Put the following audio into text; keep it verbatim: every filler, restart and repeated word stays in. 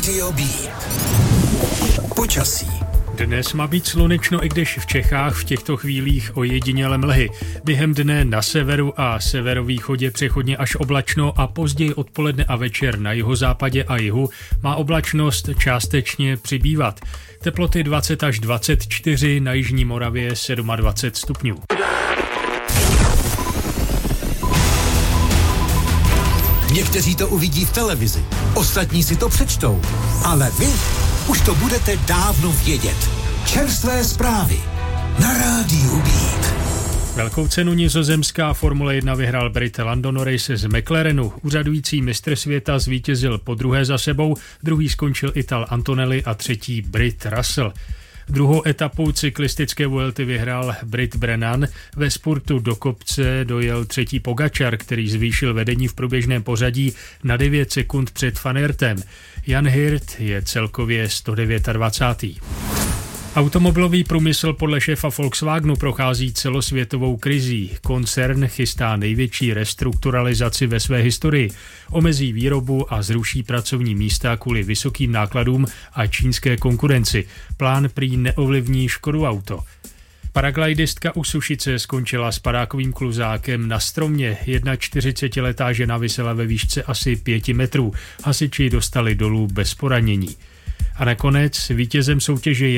Rádio B. Počasí. Dnes má být slunečno, i když v Čechách v těchto chvílích ojediněle mlhy. Během dne na severu a severovýchodě přechodně až oblačno a později odpoledne a večer na jihozápadě a jihu má oblačnost částečně přibývat. Teploty dvacet až dvacet čtyři, na jižní Moravě dvacet sedm stupňů. Někteří to uvidí v televizi, ostatní si to přečtou, ale vy už to budete dávno vědět. Čerstvé zprávy na Rádiu Beat. Velkou cenu nizozemská Formule jedna vyhrál Brit Lando Norris z McLarenu. Úřadující mistr světa zvítězil podruhé za sebou, druhý skončil Ital Antonelli a třetí Brit Russell. Druhou etapu cyklistické Vuelty vyhrál Brit Brennan. Ve spurtu do kopce dojel třetí Pogačar, který zvýšil vedení v průběžném pořadí na devět sekund před Van Aertem. Jan Hirt je celkově sto dvacátý devátý Automobilový průmysl podle šéfa Volkswagenu prochází celosvětovou krizí. Koncern chystá největší restrukturalizaci ve své historii. Omezí výrobu a zruší pracovní místa kvůli vysokým nákladům a čínské konkurenci. Plán prý neovlivní Škodu Auto. Paraglidistka u Sušice skončila s padákovým kluzákem na stromě. čtyřicetiletá žena visela ve výšce asi pěti metrů. Hasiči dostali dolů bez poranění. A nakonec vítězem soutěže